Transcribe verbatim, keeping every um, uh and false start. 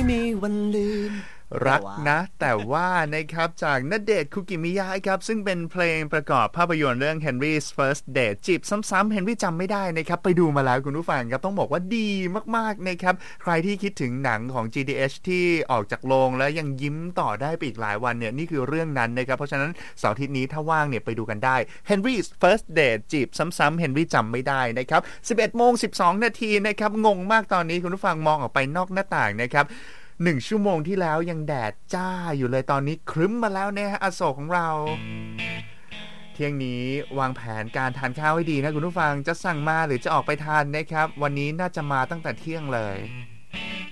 มีวันลืมรักนะแต่ว่านะครับจากณเดชน์คุกิมิยะครับซึ่งเป็นเพลงประกอบภาพยนตร์เรื่อง Henry's First Date จีบซ้ำๆ Henry จำไม่ได้นะครับไปดูมาแล้วคุณผู้ฟังครับต้องบอกว่าดีมากๆนะครับใครที่คิดถึงหนังของ จี ดี เอช ที่ออกจากโรงแล้วยังยิ้มต่อได้ไปอีกหลายวันเนี่ยนี่คือเรื่องนั้นนะครับเพราะฉะนั้นเสาร์อาทิตย์นี้ถ้าว่างเนี่ยไปดูกันได้ Henry's First Date จีบซ้ำๆ Henry จำไม่ได้นะครับ สิบเอ็ดโมงสิบสองนาทีนะครับงงมากตอนนี้คุณผู้ฟังมองออกไปนอกหน้าต่างนะครับหนึ่งชั่วโมงที่แล้วยังแดดจ้าอยู่เลยตอนนี้ครึ้มมาแล้วเนี่ยอโศกของเราเที่ยงนี้วางแผนการทานข้าวให้ดีนะคุณผู้ฟังจะสั่งมาหรือจะออกไปทานนะครับวันนี้น่าจะมาตั้งแต่เที่ยงเลย